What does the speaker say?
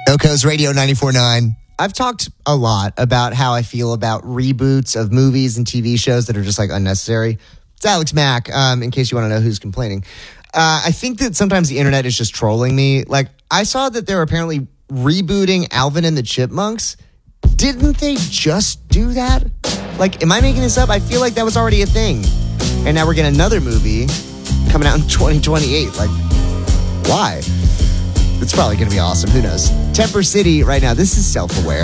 Coco's Radio 94.9. I've talked a lot about how I feel about reboots of movies and TV shows that are just like unnecessary. It's Alex Mack, in case you want to know who's complaining. I think that sometimes the internet is just trolling me. Like, I saw that they're apparently rebooting Alvin and the Chipmunks. Didn't they just do that? Like, am I making this up? I feel like that was already a thing. And now we're getting another movie coming out in 2028. Like, why? It's probably going to be awesome. Who knows? Temper City right now. This is Self-Aware.